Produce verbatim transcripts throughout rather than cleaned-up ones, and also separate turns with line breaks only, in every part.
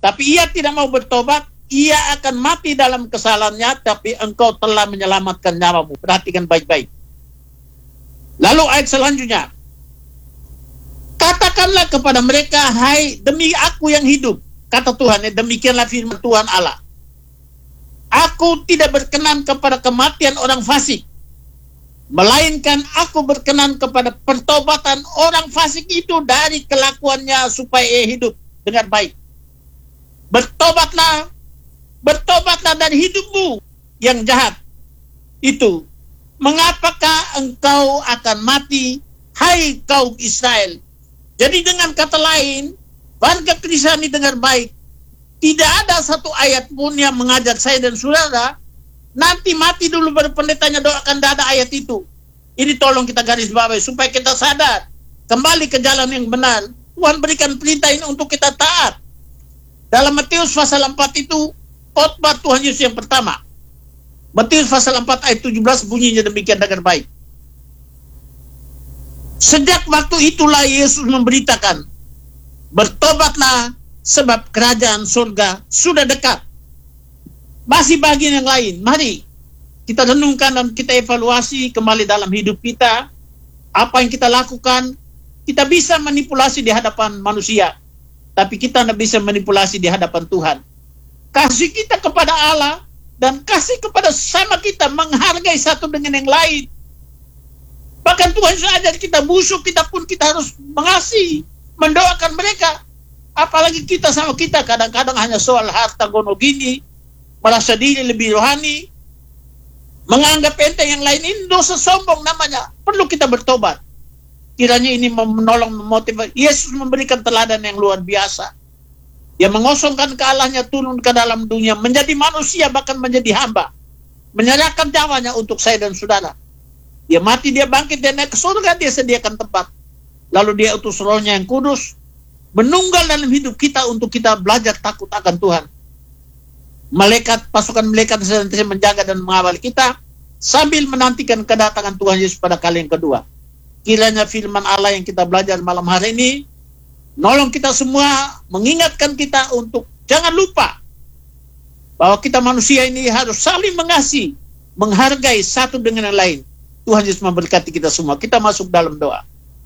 Tapi ia tidak mau bertobat, ia akan mati dalam kesalahannya, tapi engkau telah menyelamatkan nyawamu. Perhatikan baik-baik. Lalu ayat selanjutnya, katakanlah kepada mereka, hai demi aku yang hidup, kata Tuhan, demikianlah firman Tuhan Allah, aku tidak berkenan kepada kematian orang fasik, melainkan aku berkenan kepada pertobatan orang fasik itu dari kelakuannya supaya ia hidup dengan baik. Bertobatlah, bertobatlah dari hidupmu yang jahat itu. Mengapakah engkau akan mati, hai kaum Israel? Jadi dengan kata lain, warga Kristiani dengar baik, tidak ada satu ayat pun yang mengajak saya dan saudara nanti mati dulu baru pendetanya doakan. Tidak ada ayat itu. Ini tolong kita garis bawahi supaya kita sadar kembali ke jalan yang benar. Tuhan berikan perintah ini untuk kita taat. Dalam Matius pasal empat itu khotbah Tuhan Yesus yang pertama. Matius pasal empat ayat tujuh belas bunyinya demikian, dengar baik. Sejak waktu itulah Yesus memberitakan, bertobatlah sebab kerajaan surga sudah dekat. Masih bagian yang lain, mari kita renungkan dan kita evaluasi kembali dalam hidup kita. Apa yang kita lakukan, kita bisa manipulasi di hadapan manusia, tapi kita tidak bisa manipulasi di hadapan Tuhan. Kasih kita kepada Allah dan kasih kepada sama kita, menghargai satu dengan yang lain. Bahkan Tuhan sudah ajar kita, musuh kita pun kita harus mengasihi, mendoakan mereka. Apalagi kita sama kita, kadang-kadang hanya soal harta gono gini, merasa diri lebih rohani, menganggap enteng yang lain. Ini dosa sombong namanya. Perlu kita bertobat. Kiranya ini menolong, memotivasi. Yesus memberikan teladan yang luar biasa. Dia mengosongkan ke Allahnya, turun ke dalam dunia, menjadi manusia, bahkan menjadi hamba, menyerahkan nyawanya untuk saya dan saudara. Dia mati, dia bangkit, dia naik ke surga, dia sediakan tempat. Lalu dia utus rohnya yang kudus, menunggal dalam hidup kita untuk kita belajar takut akan Tuhan. Malaikat, pasukan malaikat senantiasa menjaga dan mengawal kita, sambil menantikan kedatangan Tuhan Yesus pada kali yang kedua. Kiranya firman Allah yang kita belajar malam hari ini nolong kita semua, mengingatkan kita untuk jangan lupa bahwa kita manusia ini harus saling mengasihi, menghargai satu dengan yang lain. Tuhan Yesus memberkati kita semua. Kita masuk dalam doa.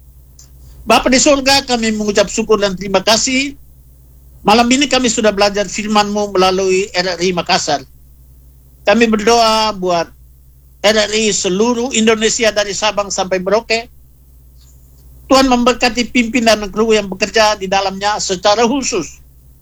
Bapa di surga, kami mengucap syukur dan terima kasih. Malam ini kami sudah belajar firman-Mu melalui R R I Makassar. Kami berdoa buat R R I seluruh Indonesia dari Sabang sampai Merauke. Tuhan memberkati pimpinan dan kru yang bekerja di dalamnya secara khusus.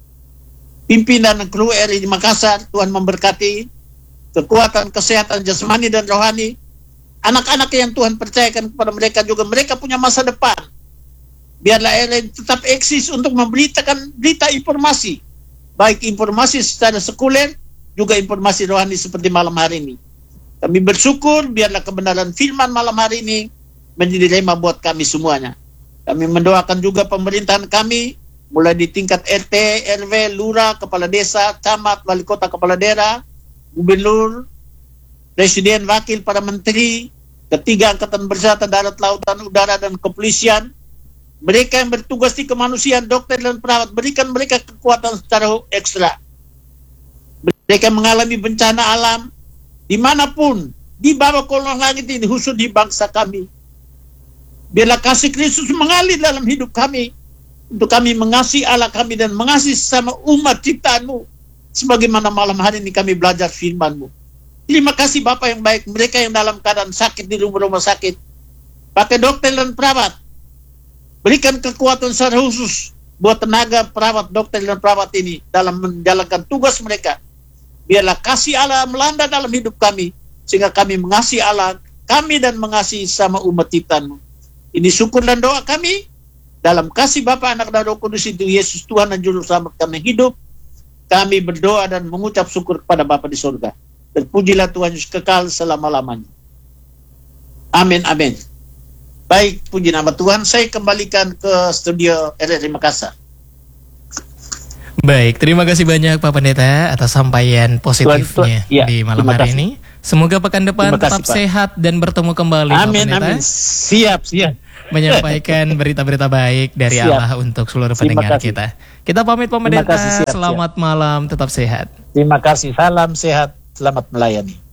Pimpinan dan kru R R I Makassar, Tuhan memberkati kekuatan, kesehatan jasmani dan rohani. Anak-anak yang Tuhan percayakan kepada mereka juga, mereka punya masa depan. Biarlah R R I tetap eksis untuk memberitakan berita informasi, baik informasi secara sekuler, juga informasi rohani seperti malam hari ini. Kami bersyukur, biarlah kebenaran firman malam hari ini menjadi rema buat kami semuanya. Kami mendoakan juga pemerintahan kami, mulai di tingkat R T, R W, lurah, kepala desa, camat, wali kota, kepala daerah, gubernur, presiden, wakil, para menteri, ketiga angkatan bersenjata darat, lautan, udara, dan kepolisian. Mereka yang bertugas di kemanusiaan, dokter dan perawat, berikan mereka kekuatan secara ekstra. Mereka mengalami bencana alam, dimanapun, di bawah kolong langit ini, khusus di bangsa kami. Biarlah kasih Kristus mengalir dalam hidup kami, untuk kami mengasihi Allah kami dan mengasihi sama umat ciptaan-Mu, sebagaimana malam hari ini kami belajar firman-Mu. Terima kasih Bapa yang baik, mereka yang dalam keadaan sakit di rumah-rumah sakit, pakai dokter dan perawat, berikan kekuatan secara khusus buat tenaga perawat, dokter dan perawat ini dalam menjalankan tugas mereka. Biarlah kasih Allah melanda dalam hidup kami, sehingga kami mengasihi Allah kami dan mengasihi sama umat ciptaan-Mu. Ini syukur dan doa kami dalam kasih Bapa, Anak, dan Roh Kudus itu, Yesus Tuhan dan Juru Selamat kami hidup. Kami berdoa dan mengucap syukur kepada Bapa di surga. Terpujilah Tuhan Yesus kekal selama-lamanya. Amin, amin. Baik, puji nama Tuhan. Saya kembalikan ke studio R R I Makassar.
Baik, terima kasih banyak Pak Pendeta atas sampaian positifnya
Tuhan, Tuhan, ya,
di malam hari ini. Semoga pekan depan
Terima kasih,
tetap
Pak.
sehat dan bertemu kembali, Pak
Amin,
Pendeta.
amin. Siap, siap.
Menyampaikan berita-berita baik dari
Siap.
Allah untuk seluruh
Terima
pendengar
kasih.
kita. Kita pamit, Pak
Terima
Pendeta.
kasih, siap,
Selamat malam, tetap sehat.
Terima kasih. Salam sehat. Selamat melayani.